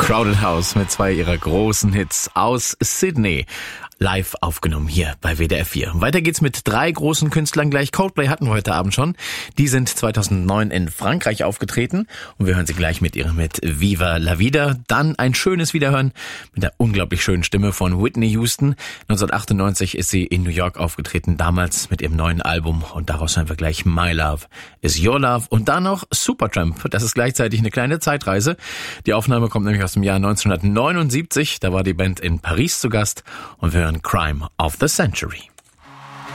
Crowded House mit zwei ihrer großen Hits aus Sydney. Live aufgenommen hier bei WDR 4. Weiter geht's mit drei großen Künstlern gleich. Coldplay hatten wir heute Abend schon. Die sind 2009 in Frankreich aufgetreten und wir hören sie gleich mit Viva la Vida. Dann ein schönes Wiederhören mit der unglaublich schönen Stimme von Whitney Houston. 1998 ist sie in New York aufgetreten, damals mit ihrem neuen Album und daraus hören wir gleich My Love is Your Love und dann noch Supertramp. Das ist gleichzeitig eine kleine Zeitreise. Die Aufnahme kommt nämlich aus dem Jahr 1979. Da war die Band in Paris zu Gast und wir hören Crime of the Century.